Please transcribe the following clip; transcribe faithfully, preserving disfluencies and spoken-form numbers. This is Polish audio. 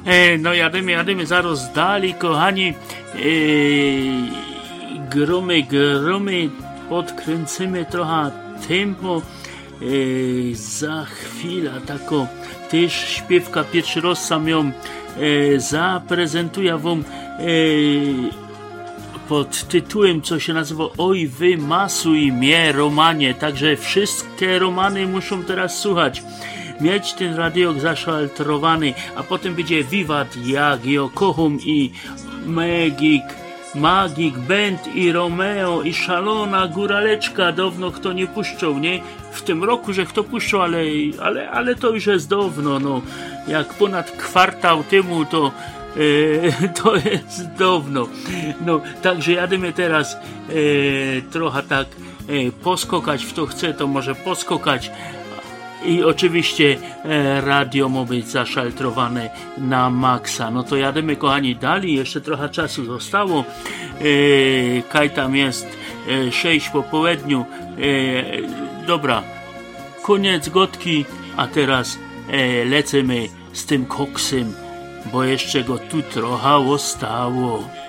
E, no jadymy, jadymy zaraz dalej, kochani. E, gromy, gromy, podkręcimy trochę tempo. E, za chwilę tako też śpiewka pierwszy raz sam ją e, zaprezentuję wam e, pod tytułem, co się nazywa Oj wy masuj mnie romanie, także wszystkie romany muszą teraz słuchać, mieć ten radiok zaszaltrowany, a potem będzie wiwat jak i kocham i Magik, Magik Band i Romeo i szalona góraleczka, dawno kto nie puszczał, nie? W tym roku, że kto puszczał, ale, ale, ale to już jest dawno, no. Jak ponad kwartał temu, to e, to jest dawno. No, także jadymy teraz e, trochę tak e, poskokać, w to chce, to może poskokać. I oczywiście e, radio ma być zaszaltrowane na maksa. No to jadymy, kochani, dalej. Jeszcze trochę czasu zostało. E, kaj tam jest e, sześć po południu. E, dobra, koniec gotki. A teraz e, lecimy z tym koksem, bo jeszcze go tu trochę zostało.